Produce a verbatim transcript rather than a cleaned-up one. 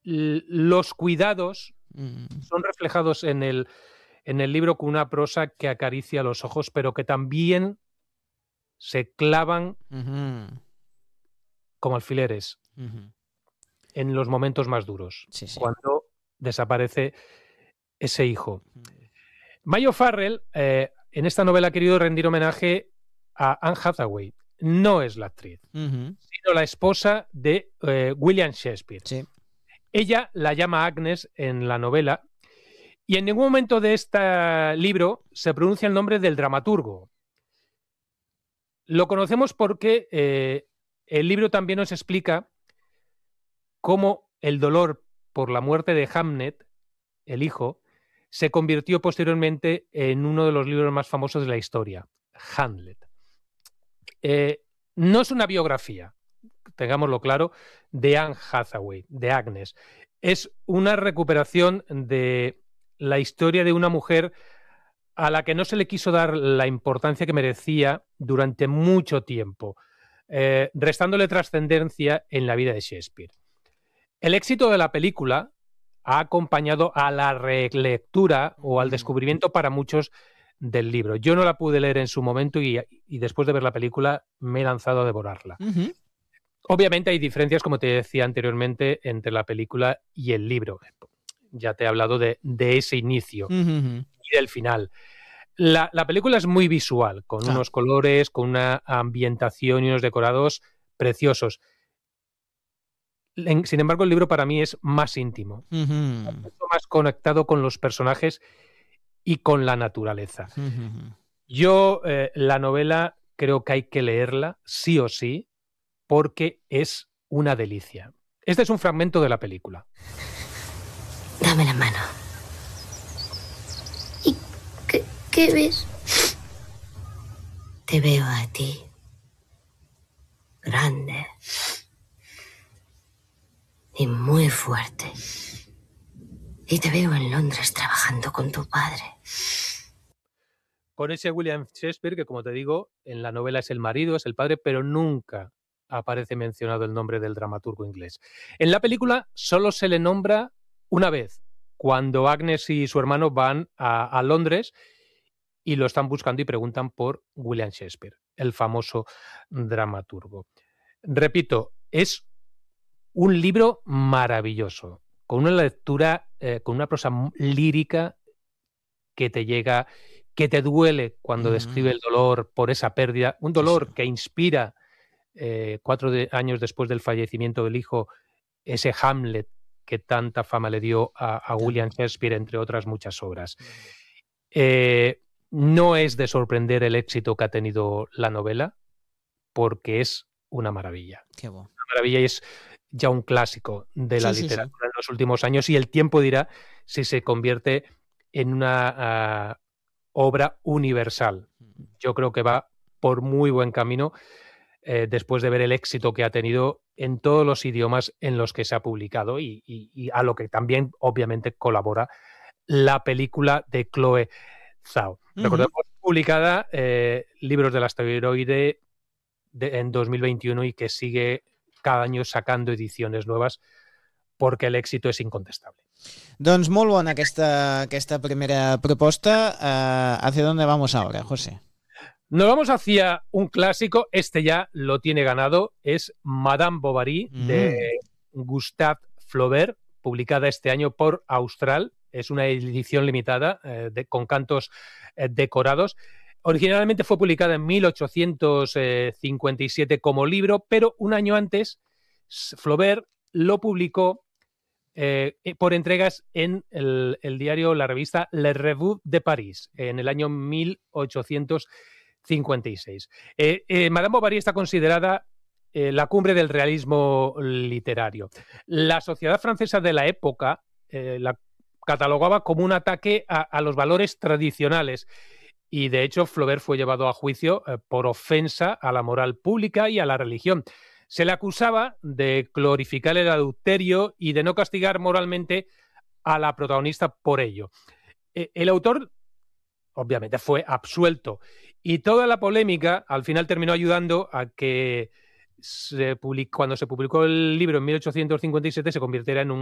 l- los cuidados Mm. son reflejados en el, en el libro con una prosa que acaricia los ojos, pero que también se clavan Ujú. como alfileres Ujú. en los momentos más duros, Sí, sí. cuando desaparece ese hijo. Mm. Mayo Farrell, eh, en esta novela ha querido rendir homenaje a Anne Hathaway. No es la actriz, Ujú. sino la esposa de eh, William Shakespeare. Sí. Ella la llama Agnes en la novela y en ningún momento de este libro se pronuncia el nombre del dramaturgo. Lo conocemos porque eh, el libro también nos explica cómo el dolor por la muerte de Hamnet, el hijo, se convirtió posteriormente en uno de los libros más famosos de la historia, Hamlet. Eh, no es una biografía, tengámoslo claro, de Anne Hathaway, de Agnes. Es una recuperación de la historia de una mujer a la que no se le quiso dar la importancia que merecía durante mucho tiempo, eh, restándole trascendencia en la vida de Shakespeare. El éxito de la película ha acompañado a la relectura o al descubrimiento para muchos del libro. Yo no la pude leer en su momento y, y después de ver la película me he lanzado a devorarla. Ujú. Obviamente hay diferencias, como te decía anteriormente, entre la película y el libro. Ya te he hablado de, de ese inicio Ujú. y del final. La, la película es muy visual, con Claro. unos colores, con una ambientación y unos decorados preciosos. En- sin embargo, el libro para mí es más íntimo, Ujú. mucho más conectado con los personajes y con la naturaleza. Ujú. Yo eh, la novela creo que hay que leerla sí o sí porque es una delicia. Este es un fragmento de la película. Dame la mano. ¿Y qué, qué ves? Te veo a ti. Grande. Y muy fuerte. Y te veo en Londres trabajando con tu padre. Con ese William Shakespeare, que como te digo, en la novela es el marido, es el padre, pero nunca aparece mencionado el nombre del dramaturgo inglés. En la película solo se le nombra una vez, cuando Agnes y su hermano van a, a Londres y lo están buscando y preguntan por William Shakespeare, el famoso dramaturgo. Repito, es un libro maravilloso, con una lectura, eh, con una prosa lírica que te llega, que te duele cuando Ujú. describe el dolor por esa pérdida, un Sí, dolor sí. que inspira eh, cuatro de, años después del fallecimiento del hijo, ese Hamlet que tanta fama le dio a, a William Shakespeare, entre otras muchas obras. Eh, no es de sorprender el éxito que ha tenido la novela, porque es una maravilla. Qué bo. Una maravilla y es ya un clásico de la Sí, sí, sí. literatura en los últimos años y el tiempo dirá si se convierte en una ah, obra universal. Yo creo que va por muy buen camino eh, después de ver el éxito que ha tenido en todos los idiomas en los que se ha publicado y, y- y a lo que también obviamente colabora la película de Chloe Zhao. Ujú. Recordemos, publicada eh, Libros del asteroide de- en dos mil veintiuno y que sigue cada año sacando ediciones nuevas porque el éxito es incontestable. Doncs molt bona aquesta, aquesta primera proposta. Uh, ¿hacia dónde vamos ahora, José? Nos vamos hacia un clásico, este ya lo tiene ganado, es Madame Bovary Mm. de Gustave Flaubert, publicada este año por Austral. Es una edición limitada eh, de, con cantos eh, decorados. Originalmente fue publicada en mil ochocientos cincuenta y siete como libro, pero un año antes Flaubert lo publicó eh, por entregas en el, el diario, la revista Le Revue de París, en el año mil ochocientos cincuenta y seis. Eh, eh, Madame Bovary está considerada eh, la cumbre del realismo literario. La sociedad francesa de la época eh, la catalogaba como un ataque a, a los valores tradicionales y de hecho Flaubert fue llevado a juicio eh, por ofensa a la moral pública y a la religión. Se le acusaba de glorificar el adulterio y de no castigar moralmente a la protagonista por ello. Eh, el autor obviamente fue absuelto y toda la polémica al final terminó ayudando a que se publicó, cuando se publicó el libro en mil ochocientos cincuenta y siete se convirtiera en un